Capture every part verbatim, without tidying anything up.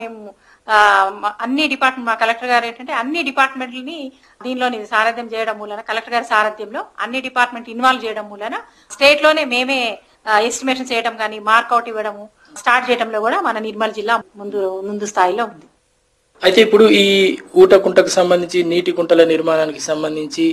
మేము అన్ని డిపార్ట్మెంట్ మా కలెక్టర్ గారు ఏంటంటే అన్ని డిపార్ట్మెంట్లని దీనిలోని సారథ్యం చేయడం మూలన కలెక్టర్ గారి సారథ్యంలో అన్ని డిపార్ట్మెంట్ ఇన్వాల్వ్ చేయడం మూలన స్టేట్ లోనే మేమే ఎస్టిమేషన్ చేయడం కానీ మార్కౌట్ ఇవ్వడము స్టార్ట్ చేయడంలో కూడా మన నిర్మల్ జిల్లా ముందు ముందు స్థాయిలో ఉంది. అయితే ఇప్పుడు ఈ ఊట కుంటకు సంబంధించి నీటి కుంటల నిర్మాణానికి సంబంధించి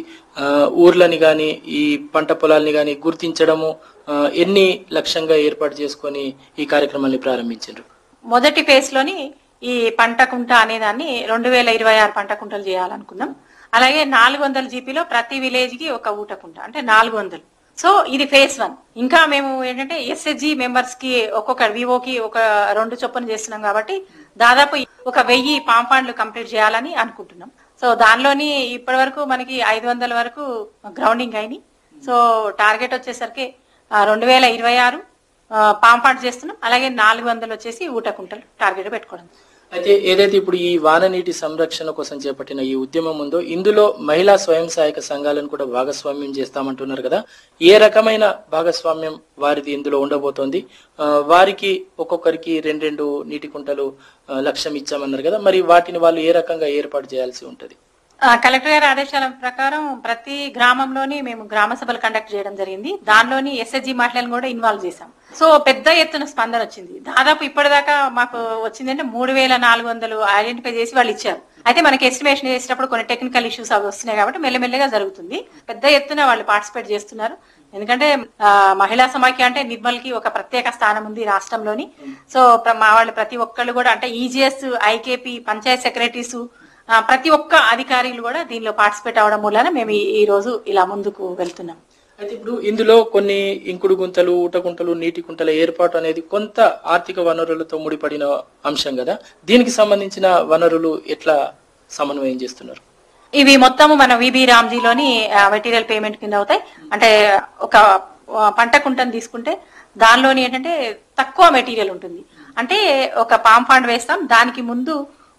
ఊర్లని గాని ఈ పంట పొలాలని గాని గుర్తించడము ఎన్ని లక్ష్యంగా ఏర్పాటు చేసుకొని ఈ కార్యక్రమాన్ని ప్రారంభించారు? మొదటి ఫేజ్ లోని ఈ పంట కుంట అనేదాన్ని రెండు వేల ఇరవై ఆరు పంట కుంటలు చేయాలనుకున్నాం. అలాగే నాలుగు వందల జీపీలో ప్రతి విలేజ్ కి ఒక ఊట కుంట అంటే నాలుగు వందలు. సో ఇది ఫేజ్ వన్. ఇంకా మేము ఏంటంటే ఎస్హెచ్జి మెంబర్స్ కి ఒక్కొక్క వివోకి ఒక రెండు చొప్పున చేస్తున్నాం కాబట్టి దాదాపు ఒక వెయ్యి పాంపాండ్లు కంప్లీట్ చేయాలని అనుకుంటున్నాం. సో దానిలోని ఇప్పటి వరకు మనకి ఐదు వందల వరకు గ్రౌండింగ్ అయినాయి. సో టార్గెట్ వచ్చేసరికి రెండు వేల ఇరవై ఆరు పాంపాండ్ చేస్తున్నాం. అలాగే నాలుగు వందలు వచ్చేసి ఊట కుంటలు టార్గెట్ పెట్టుకోవడం. అయితే ఏదైతే ఇప్పుడు ఈ వాన నీటి సంరక్షణ కోసం చేపట్టిన ఈ ఉద్యమం ఉందో ఇందులో మహిళా స్వయం సహాయక సంఘాలను కూడా భాగస్వామ్యం చేస్తామంటున్నారు కదా, ఏ రకమైన భాగస్వామ్యం వారిది ఇందులో ఉండబోతోంది? వారికి ఒక్కొక్కరికి రెండు రెండు నీటి కుంటలు లక్ష్యం ఇచ్చామన్నారు కదా, మరి వాటిని వాళ్ళు ఏ రకంగా ఏర్పాటు చేయాల్సి ఉంటది? కలెక్టర్ గారి ఆదేశాల ప్రకారం ప్రతి గ్రామంలోని మేము గ్రామ సభలు కండక్ట్ చేయడం జరిగింది. దానిలోని ఎస్హెచ్జి మహిళలను కూడా ఇన్వాల్వ్ చేశాం. సో పెద్ద ఎత్తున స్పందన వచ్చింది. దాదాపు ఇప్పటిదాకా మాకు వచ్చిందంటే మూడు వేల నాలుగు వందలు ఐడెంటిఫై చేసి వాళ్ళు ఇచ్చారు. అయితే మనకి ఎస్టిమేషన్ చేసేటప్పుడు కొన్ని టెక్నికల్ ఇష్యూస్ అవి వస్తున్నాయి కాబట్టి మెల్లమెల్లగా జరుగుతుంది. పెద్ద ఎత్తున వాళ్ళు పార్టిసిపేట్ చేస్తున్నారు. ఎందుకంటే మహిళా సమాఖ్య అంటే నిర్మల్ కి ఒక ప్రత్యేక స్థానం ఉంది రాష్ట్రంలోని. సో మా వాళ్ళు ప్రతి ఒక్కళ్ళు కూడా అంటే ఈజీఎస్, ఐకేపీ, పంచాయత్ సెక్రటరీస్ ప్రతి ఒక్క అధికారులు కూడా దీనిలో పార్టిసిపేట్ అవడం వలన మేము ఈ రోజు ఇలా ముందుకు వెళ్తున్నాం. అయితే ఇప్పుడు ఇందులో కొన్ని ఇంకుడు గుంతలు, ఊట గుంతలు, నీటి కుంటల ఏర్పాటు అనేది కొంత ఆర్థిక వనరులతో ముడిపడిన అంశం కదా, దీనికి సంబంధించిన వనరులు ఎట్లా సమన్వయం చేస్తున్నారు? ఇవి మొత్తము మన విబి రామ్జీలోని మెటీరియల్ పేమెంట్ కింద అవుతాయి. అంటే ఒక పంట కుంటను తీసుకుంటే దానిలోని ఏంటంటే తక్కువ మెటీరియల్ ఉంటుంది. అంటే ఒక పాంపాండ్ వేస్తాం, దానికి ముందు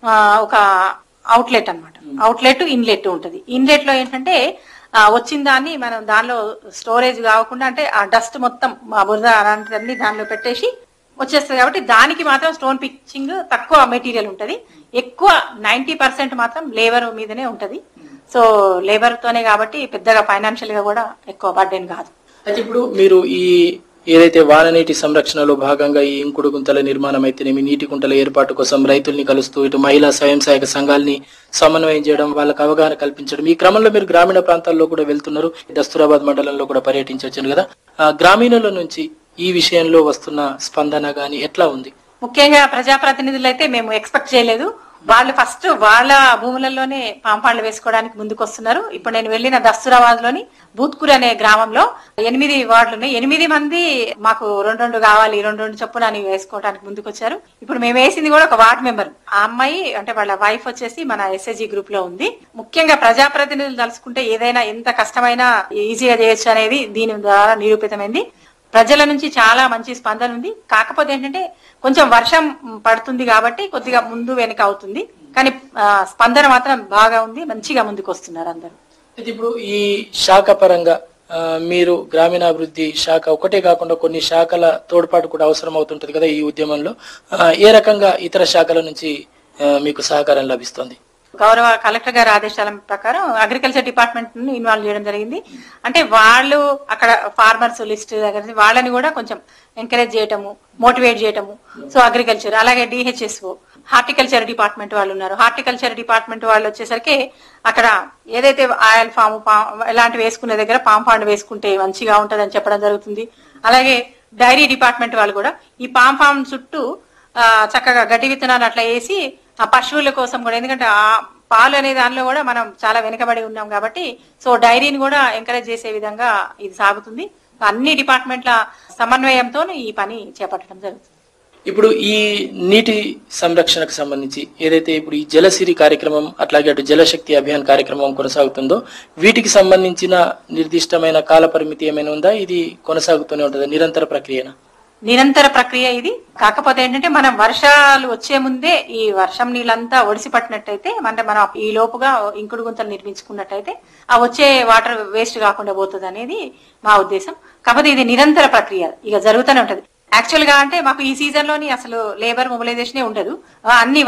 ఒక అవుట్లెట్ అన్నమాట. అవుట్లెట్, ఇన్లెట్ ఉంటుంది. ఇన్లెట్ లో ఏంటంటే వచ్చిన దాన్ని మనం దానిలో స్టోరేజ్ కాకుండా అంటే ఆ డస్ట్ మొత్తం బురద అలాంటివన్నీ దానిలో పెట్టేసి వచ్చేస్తుంది కాబట్టి దానికి మాత్రం స్టోన్ పిచ్చింగ్ తక్కువ మెటీరియల్ ఉంటది. ఎక్కువ నైన్టీ పర్సెంట్ మాత్రం లేబర్ మీదనే ఉంటది. సో లేబర్ తోనే కాబట్టి పెద్దగా ఫైనాన్షియల్ గా కూడా ఎక్కువ బర్డెన్ కాదు. అయితే ఇప్పుడు మీరు ఈ ఏదైతే వాన నీటి సంరక్షణలో భాగంగా ఈ ఇంకుడు గుంతల నిర్మాణం అయితేనేమి, నీటి కుంటల ఏర్పాటు కోసం రైతుల్ని కలుస్తూ ఇటు మహిళా స్వయం సహాయక సంఘాలని సమన్వయం చేయడం, వాళ్ళకు అవగాహన కల్పించడం, ఈ క్రమంలో మీరు గ్రామీణ ప్రాంతాల్లో కూడా వెళ్తున్నారు. దస్తూరాబాద్ మండలంలో కూడా పర్యటించొచ్చారు కదా, గ్రామీణుల నుంచి ఈ విషయంలో వస్తున్న స్పందన గాని ఎట్లా ఉంది? ముఖ్యంగా ప్రజాప్రతినిధులు అయితే మేము ఎక్స్పెక్ట్ చేయలేదు. వాళ్ళు ఫస్ట్ వాళ్ళ భూములలోనే పాంపాండ్లు వేసుకోవడానికి ముందుకు వస్తున్నారు. ఇప్పుడు నేను వెళ్లిన దస్తూరాబాద్ లోని బూత్కూర్ అనే గ్రామంలో ఎనిమిది వార్డులు ఉన్నాయి. ఎనిమిది మంది మాకు రెండు రెండు కావాలి, రెండు రెండు చొప్పున అని వేసుకోవడానికి ముందుకు వచ్చారు. ఇప్పుడు మేము వేసింది కూడా ఒక వార్డు మెంబర్. ఆ అమ్మాయి అంటే వాళ్ళ వైఫ్ వచ్చేసి మన ఎస్ఎస్జి గ్రూప్ లో ఉంది. ముఖ్యంగా ప్రజాప్రతినిధులు తలుచుకుంటే ఏదైనా ఎంత కష్టమైనా ఈజీగా చేయొచ్చు అనేది దీని ద్వారా నిరూపితమైంది. ప్రజల నుంచి చాలా మంచి స్పందన ఉంది. కాకపోతే ఏంటంటే కొంచెం వర్షం పడుతుంది కాబట్టి కొద్దిగా ముందు వెనుక అవుతుంది, కానీ స్పందన మాత్రం బాగా ఉంది. మంచిగా ముందుకు వస్తున్నారు అందరూ. ఇప్పుడు ఈ శాఖ పరంగా మీరు గ్రామీణాభివృద్ధి శాఖ ఒకటే కాకుండా కొన్ని శాఖల తోడ్పాటు కూడా అవసరం అవుతుంటది కదా ఈ ఉద్యమంలో, ఏ రకంగా ఇతర శాఖల నుంచి మీకు సహకారం లభిస్తుంది? గౌరవ కలెక్టర్ గారి ఆదేశాల ప్రకారం అగ్రికల్చర్ డిపార్ట్మెంట్ ను ఇన్వాల్వ్ చేయడం జరిగింది. అంటే వాళ్ళు అక్కడ ఫార్మర్స్ లిస్ట్ దగ్గర వాళ్ళని కూడా కొంచెం ఎంకరేజ్ చేయటము, మోటివేట్ చేయటము. సో అగ్రికల్చర్, అలాగే డిహెచ్ఎస్ఓ, హార్టికల్చర్ డిపార్ట్మెంట్ వాళ్ళు ఉన్నారు. హార్టికల్చర్ డిపార్ట్మెంట్ వాళ్ళు వచ్చేసరికి అక్కడ ఏదైతే ఆయిల్ ఫామ్ ఇలాంటివి వేసుకునే దగ్గర పాంపాండ్ వేసుకుంటే మంచిగా ఉంటదని చెప్పడం జరుగుతుంది. అలాగే డైరీ డిపార్ట్మెంట్ వాళ్ళు కూడా ఈ పాంపాండ్ చుట్టూ చక్కగా గడ్డి విత్తనాలు అట్లా వేసి ఆ పశువుల కోసం కూడా, ఎందుకంటే ఆ పాలు అనే దానిలో కూడా మనం చాలా వెనుకబడి ఉన్నాం కాబట్టి సో డైరీని కూడా ఎంకరేజ్ చేసే విధంగా ఇది సాగుతుంది. అన్ని డిపార్ట్మెంట్ల సమన్వయంతో ఈ పని చేపట్టడం జరుగుతుంది. ఇప్పుడు ఈ నీటి సంరక్షణకు సంబంధించి ఏదైతే ఇప్పుడు ఈ జలసిరి కార్యక్రమం అట్లాగే అటు జలశక్తి అభియాన్ కార్యక్రమం కొనసాగుతుందో వీటికి సంబంధించిన నిర్దిష్టమైన కాల పరిమితి ఏమైనా ఉందా? ఇది కొనసాగుతూనే ఉంటుందా, నిరంతర ప్రక్రియనా? నిరంతర ప్రక్రియ ఇది. కాకపోతే ఏంటంటే మనం వర్షాలు వచ్చే ముందే ఈ వర్షం నీళ్ళంతా ఒడిసి పట్టినట్టయితే అంటే మనం ఈ లోపుగా ఇంకుడు గుంతలు నిర్మించుకున్నట్టయితే ఆ వచ్చే వాటర్ వేస్ట్ కాకుండా పోతుంది అనేది మా ఉద్దేశం. కాకపోతే ఇది నిరంతర ప్రక్రియ, ఇక జరుగుతూనే ఉంటది. యాక్చువల్ గా అంటే మాకు ఈ సీజన్ లోని అసలు లేబర్ మొబిలైజేషన్ ఉండదు. అన్ని